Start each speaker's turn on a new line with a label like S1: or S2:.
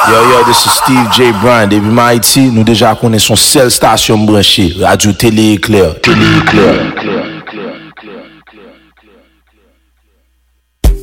S1: Yo, this is Steve J. Brown. Depuis Haïti, nous déjà connaissons seule station branchée, Radio Télé Éclair. Télé Éclair.